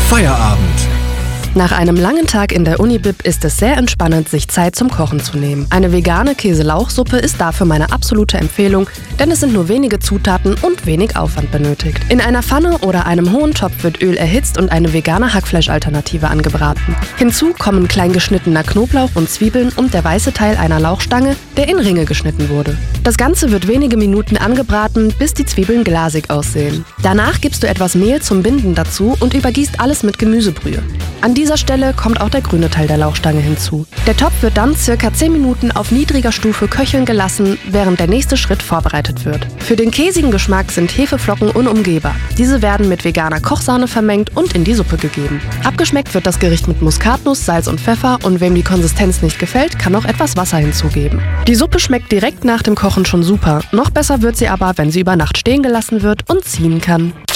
Feierabend. Nach einem langen Tag in der Unibib ist es sehr entspannend, sich Zeit zum Kochen zu nehmen. Eine vegane Käse-Lauchsuppe ist dafür meine absolute Empfehlung, denn es sind nur wenige Zutaten und wenig Aufwand benötigt. In einer Pfanne oder einem hohen Topf wird Öl erhitzt und eine vegane Hackfleischalternative angebraten. Hinzu kommen klein geschnittener Knoblauch und Zwiebeln und der weiße Teil einer Lauchstange, der in Ringe geschnitten wurde. Das Ganze wird wenige Minuten angebraten, bis die Zwiebeln glasig aussehen. Danach gibst du etwas Mehl zum Binden dazu und übergießt alles mit Gemüsebrühe. An dieser Stelle kommt auch der grüne Teil der Lauchstange hinzu. Der Topf wird dann ca. 10 Minuten auf niedriger Stufe köcheln gelassen, während der nächste Schritt vorbereitet wird. Für den käsigen Geschmack sind Hefeflocken unumgehbar. Diese werden mit veganer Kochsahne vermengt und in die Suppe gegeben. Abgeschmeckt wird das Gericht mit Muskatnuss, Salz und Pfeffer und wem die Konsistenz nicht gefällt, kann auch etwas Wasser hinzugeben. Die Suppe schmeckt direkt nach dem Kochen schon super. Noch besser wird sie aber, wenn sie über Nacht stehen gelassen wird und ziehen kann.